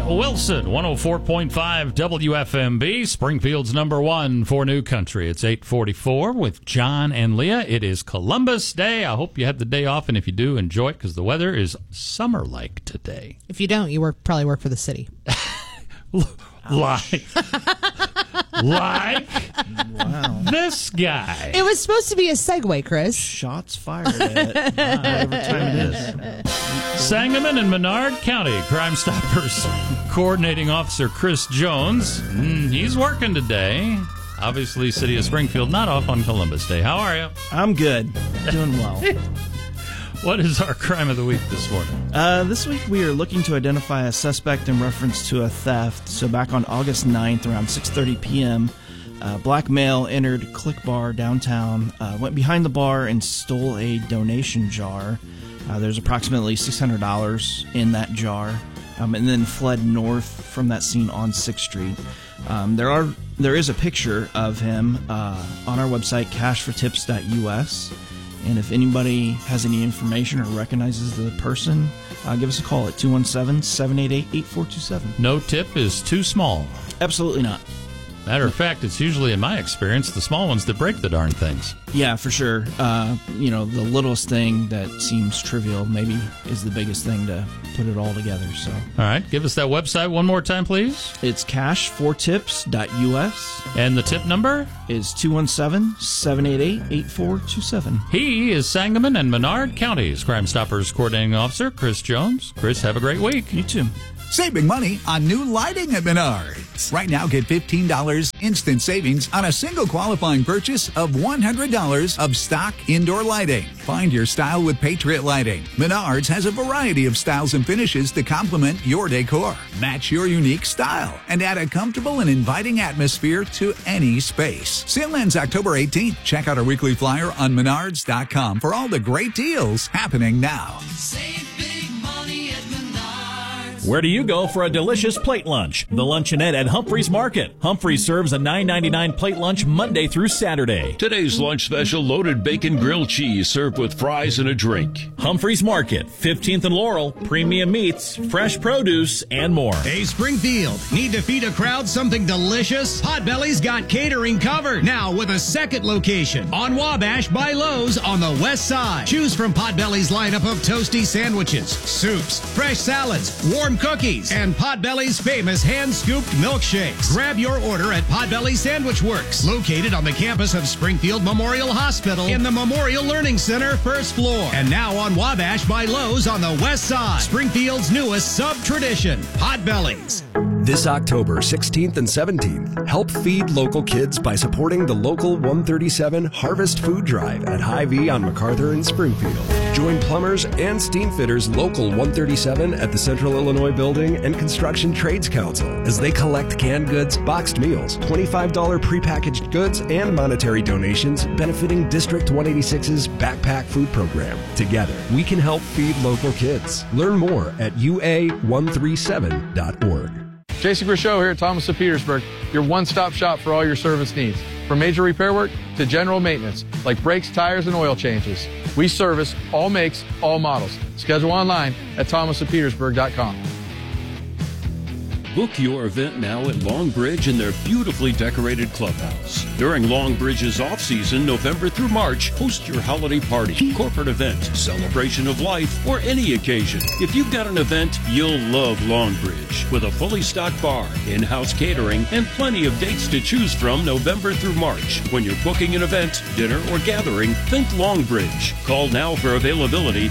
Wilson, 104.5 WFMB, Springfield's number one for New Country. It's 8:44 with John and Leah. It is Columbus Day. I hope you had the day off, and if you do, enjoy it because the weather is summer-like today. If you don't, you probably work for the city. Like wow. This guy. It was supposed to be a segue, Chris. Shots fired at whatever time it is. Sangamon and Menard County Crime Stoppers Coordinating Officer Chris Jones. He's working today. Obviously, City of Springfield not off on Columbus Day. How are you? I'm good. Doing well. What is our crime of the week this morning? This week we are looking to identify a suspect in reference to a theft. So back on August 9th around 6:30 p.m., a black male entered Click Bar downtown, went behind the bar and stole a donation jar. There's approximately $600 in that jar, and then fled north from that scene on 6th Street. There is a picture of him on our website, cashfortips.us. And if anybody has any information or recognizes the person, give us a call at 217-788-8427. No tip is too small. Absolutely not. Matter of fact, it's usually, in my experience, the small ones that break the darn things. Yeah, for sure. The littlest thing that seems trivial maybe is the biggest thing to put it all together. So, all right, give us that website one more time, please. It's cashfortips.us. And the tip number is 217-788-8427. He is Sangamon and Menard County's Crime Stoppers Coordinating Officer, Chris Jones. Chris, have a great week. You too. Saving money on new lighting at Menards. Right now, get $15 instant savings on a single qualifying purchase of $100 of stock indoor lighting. Find your style with Patriot Lighting. Menards has a variety of styles and finishes to complement your decor. Match your unique style and add a comfortable and inviting atmosphere to any space. Sale ends October 18th. Check out our weekly flyer on Menards.com for all the great deals happening now. Save big money at Menards. Where do you go for a delicious plate lunch? The Luncheonette at Humphreys Market. Humphreys serves a $9.99 plate lunch Monday through Saturday. Today's lunch special, loaded bacon grilled cheese served with fries and a drink. Humphreys Market, 15th and Laurel, premium meats, fresh produce, and more. Hey, Springfield, need to feed a crowd something delicious? Potbelly's got catering covered. Now with a second location on Wabash by Lowe's on the west side. Choose from Potbelly's lineup of toasty sandwiches, soups, fresh salads, warm cookies, and Potbelly's famous hand-scooped milkshakes. Grab your order at Potbelly Sandwich Works, located on the campus of Springfield Memorial Hospital in the Memorial Learning Center, first floor. And now on Wabash by Lowe's on the west side. Springfield's newest sub-tradition, Potbelly's. This October 16th and 17th, help feed local kids by supporting the Local 137 Harvest Food Drive at Hy-Vee on MacArthur in Springfield. Join plumbers and steam fitters Local 137 at the Central Illinois Building and Construction Trades Council as they collect canned goods, boxed meals, $25 prepackaged goods, and monetary donations benefiting District 186's Backpack Food Program. Together, we can help feed local kids. Learn more at ua137.org. Jason Grishow here at Thomas of Petersburg, your one-stop shop for all your service needs. From major repair work to general maintenance, like brakes, tires, and oil changes. We service all makes, all models. Schedule online at thomasofpetersburg.com. Book your event now at Longbridge in their beautifully decorated clubhouse. During Longbridge's off-season, November through March, host your holiday party, corporate event, celebration of life, or any occasion. If you've got an event, you'll love Longbridge. With a fully stocked bar, in-house catering, and plenty of dates to choose from November through March. When you're booking an event, dinner, or gathering, think Longbridge. Call now for availability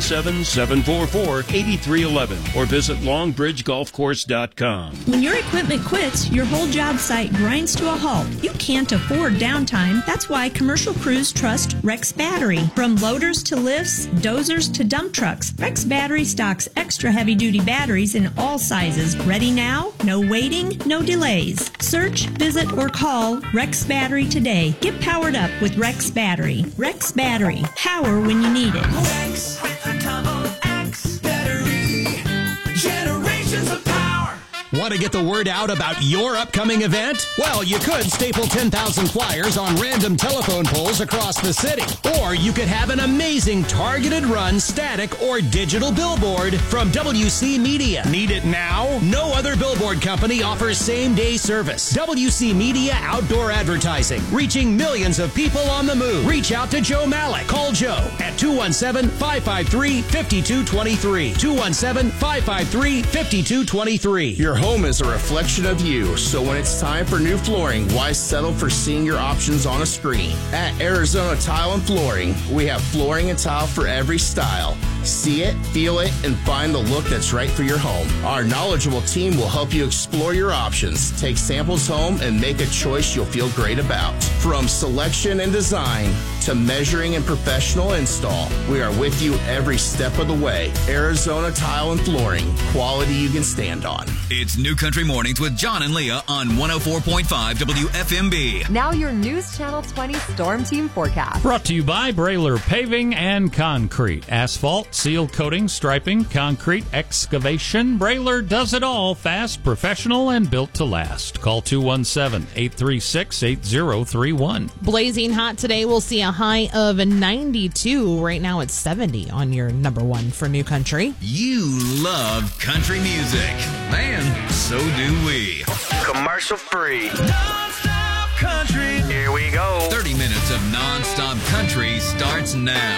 217-744-8311 or visit longbridgegolfcourse.com. When your equipment quits, your whole job site grinds to a halt. You can't afford downtime. That's why commercial crews trust Rex Battery. From loaders to lifts, dozers to dump trucks, Rex Battery stocks extra heavy-duty batteries in all sizes. Ready now? No waiting, no delays. Search, visit, or call Rex Battery today. Get powered up with Rex Battery. Rex Battery. Power when you need it. Rex with a double X battery. Generations of power. What Want to get the word out about your upcoming event? Well, you could staple 10,000 flyers on random telephone poles across the city. Or you could have an amazing targeted run, static, or digital billboard from WC Media. Need it now? No other billboard company offers same-day service. WC Media Outdoor Advertising, reaching millions of people on the move. Reach out to Joe Malik. Call Joe at 217-553-5223. 217-553-5223. Your home is a reflection of you, so when it's time for new flooring, why settle for seeing your options on a screen? At Arizona Tile and Flooring, we have flooring and tile for every style. See it, feel it, and find the look that's right for your home. Our knowledgeable team will help you explore your options, take samples home, and make a choice you'll feel great about. From selection and design to measuring and professional install, we are with you every step of the way. Arizona Tile and Flooring, quality you can stand on. It's New Country Mornings with John and Leah on 104.5 WFMB. Now your News Channel 20 Storm Team forecast. Brought to you by Brailer Paving and Concrete. Asphalt, seal coating, striping, concrete, excavation. Brailer does it all. Fast, professional, and built to last. Call 217-836-8031. Blazing hot today. We'll see a high of 92. Right now it's 70 on your number one for New Country. You love country music. Man, so do we. Commercial free. Non-stop country. Here we go. 30 minutes of non-stop country starts now.